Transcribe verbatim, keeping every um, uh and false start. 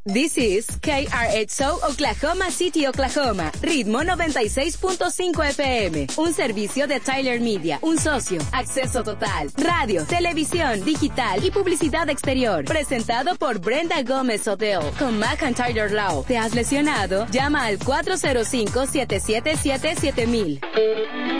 This is K R X O Oklahoma City, Oklahoma. Ritmo noventa y seis punto cinco F M. Un servicio de Tyler Media. Un socio. Acceso total. Radio, televisión, digital y publicidad exterior. Presentado por Brenda Gómez Hotel. Con McIntyre Law. ¿Te has lesionado? Llama al cuatro cero cinco, siete siete siete, siete mil.